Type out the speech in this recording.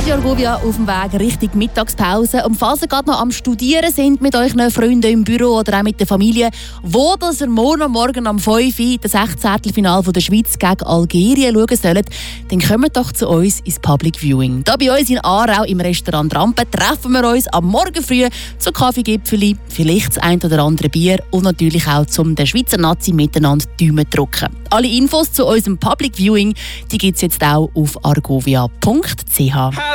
Radio Argovia auf dem Weg Richtung Mittagspause. Und falls ihr gerade noch am Studieren sind mit euren Freunden im Büro oder auch mit der Familie, wo ihr morgen am 5 Uhr das 16. Finale der Schweiz gegen Algerien schauen sollt, dann kommt doch zu uns ins Public Viewing. Hier bei uns in Aarau im Restaurant Rampe treffen wir uns am Morgen früh zu Kaffeegipfeli, vielleicht das ein oder andere Bier und natürlich auch zum den Schweizer Nazi miteinander Daumen drücken. Alle Infos zu unserem Public Viewing, die gibt es jetzt auch auf argovia.ch.